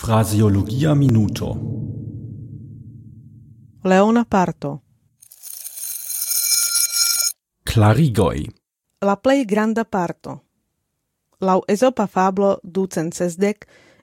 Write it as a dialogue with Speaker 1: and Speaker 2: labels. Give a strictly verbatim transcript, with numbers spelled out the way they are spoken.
Speaker 1: Fraseologia minuto.
Speaker 2: Leona parto.
Speaker 1: Klarigoj.
Speaker 2: La plej granda parto. Laŭ Ezopa fablo ducent sesdek